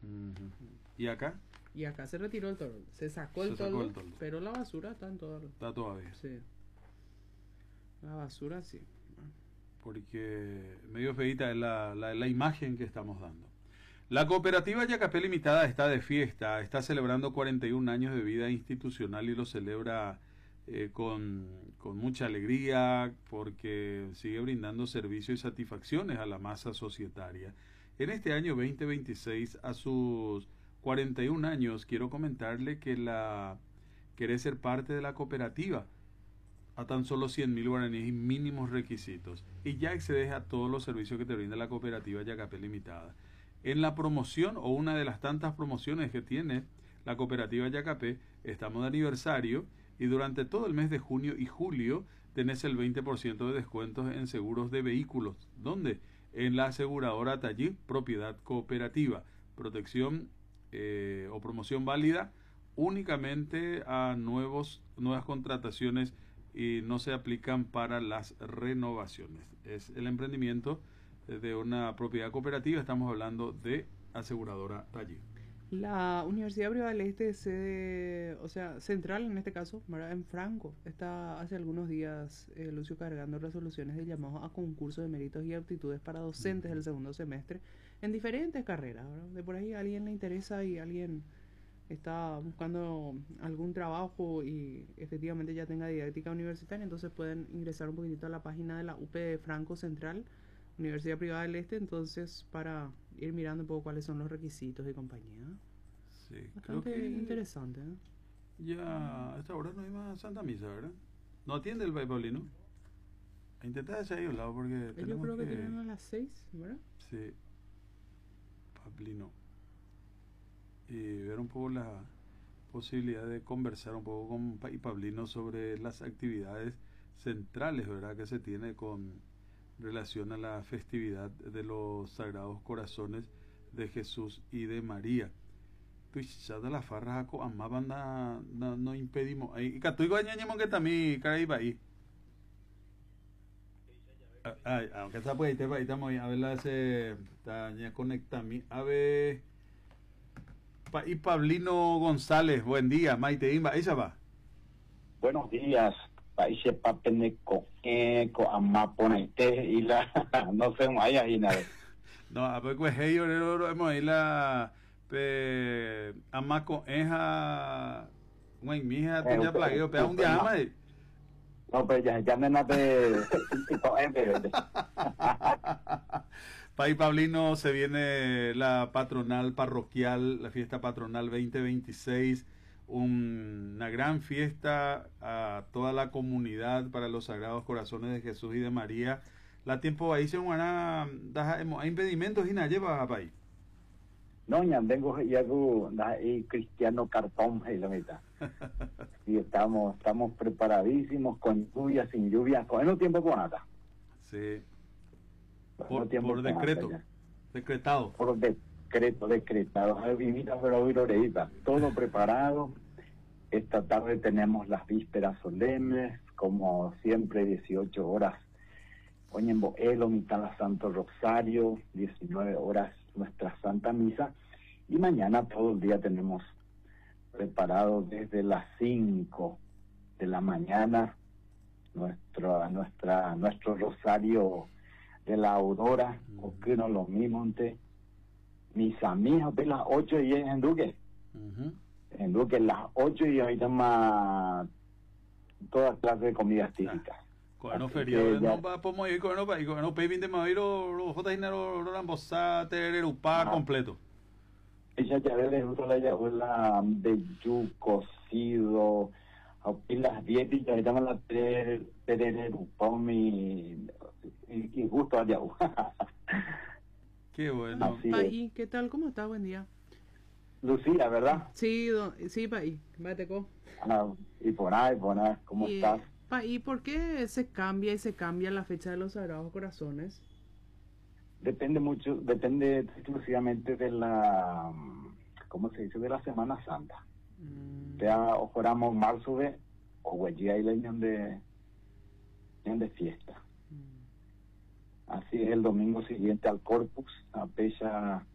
Ujú. ¿Y acá? Y acá se retiró el toldo. Se sacó el Se sacó el toldo, toldo. pero la basura está en todo. Está todavía. Sí. La basura sí. Porque medio feita es la imagen que estamos dando. La cooperativa Yacapé Limitada está de fiesta, está celebrando 41 años de vida institucional y lo celebra con mucha alegría porque sigue brindando servicios y satisfacciones a la masa societaria. En este año 2026, a sus 41 años, quiero comentarle que quiere ser parte de la cooperativa a tan solo 100.000 guaraníes y mínimos requisitos. Y ya accedes a todos los servicios que te brinda la cooperativa Yacapé Limitada. En la promoción o una de las tantas promociones que tiene la cooperativa Yacapé, estamos de aniversario y durante todo el mes de junio y julio tenés el 20% de descuentos en seguros de vehículos. ¿Dónde? En la aseguradora Tallí Propiedad Cooperativa. Protección o promoción válida únicamente a nuevas contrataciones y no se aplican para las renovaciones. Es el emprendimiento de una propiedad cooperativa, estamos hablando de aseguradora Tallí. La Universidad Privada del Este, sede, o sea, central en este caso, ¿verdad? En Franco, está hace algunos días Lucio cargando resoluciones de llamados a concursos de méritos y aptitudes para docentes del segundo semestre en diferentes carreras, ¿verdad? De por ahí a alguien le interesa y alguien está buscando algún trabajo y efectivamente ya tenga didáctica universitaria, entonces pueden ingresar un poquitito a la página de la UP de Franco Central, Universidad Privada del Este, entonces para ir mirando un poco cuáles son los requisitos de compañía. Sí, creo Bastante que interesante, ¿eh? ya a esta hora no hay más Santa Misa, ¿verdad? No atiende el Paulino. Intenta hacia ahí un lado porque Yo tenemos creo que tienen a las 6, ¿verdad? Sí, Pablino. Y ver un poco la posibilidad de conversar un poco con Pablino sobre las actividades centrales, ¿verdad?, que se tiene con relación a la festividad de los Sagrados Corazones de Jesús y de María. Pues ya de las farras amaban no impedimos. Y catuico añañemos que también caray ahí. Aunque está pues ahí estamos a ver la se taña conecta mi a ver y Pablino González, buen día, Maite Imba, ella va. Buenos días, países papeneco, amaponete y la, no sé, maya y nada. No, a ver, pues ellos hemos ahí la amaco eja, güey, mi hija tenía plagueo, pero un día ama. No, pero ya me nace. País Pablino, se viene la patronal parroquial, la fiesta patronal 2026, una gran fiesta a toda la comunidad para los Sagrados Corazones de Jesús y de María. La tiempo ahí se van a impedimentos y nada lleva a país. No, ya vengo y Cristiano Cartón y la mitad. Y estamos preparadísimos con lluvia, sin lluvia, con el tiempo con nada. Sí. Por decreto. Decretado. Por decretado. Todo preparado. Esta tarde tenemos las vísperas solemnes, como siempre, 18 horas. Hoy en Boelo, mitad la Santo Rosario, 19 horas nuestra Santa Misa. Y mañana todo el día tenemos preparado desde las 5 de la mañana nuestro rosario de la aurora, o que no lo mismo mis amigos de las 8 y en Duque. En Duque las 8 y ahorita más todas clases de comidas típicas. Con feriado no va podemos ir con no pay de mairo los jotas dinero lo rambosá tererupá completo. Ella ya ve la de yu cocido y las dietas ya llaman la tererupón y gusto allá. Qué bueno. Paí, ¿qué tal? ¿Cómo está? Buen día. Lucía, ¿verdad? Sí, sí, Paí. Váteco. Y por ahí, ¿cómo estás? ¿Y por qué se cambia la fecha de los Sagrados Corazones? Depende exclusivamente de la, ¿cómo se dice? De la Semana Santa. Ya oramos marzo de o allí hay leñón de fiesta. Así es el domingo siguiente al Corpus, a pecha